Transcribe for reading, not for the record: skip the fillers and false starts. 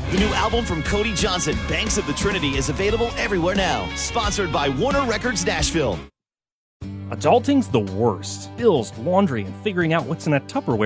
The new album from Cody Johnson, Banks of the Trinity, is available everywhere now. Sponsored by Warner Records Nashville. Adulting's the worst. Bills, laundry, and figuring out what's in a Tupperware